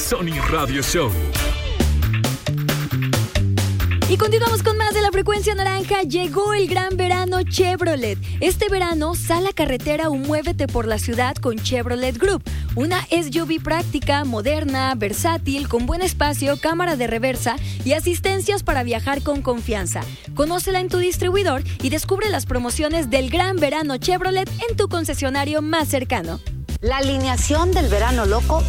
Sony Radio Show. Y continuamos con más de la frecuencia naranja. Llegó el gran verano Chevrolet. Este verano sal a carretera o muévete por la ciudad con Chevrolet Group. Una SUV práctica, moderna, versátil, con buen espacio, cámara de reversa y asistencias para viajar con confianza. Conócela en tu distribuidor y descubre las promociones del gran verano Chevrolet en tu concesionario más cercano. La alineación del verano loco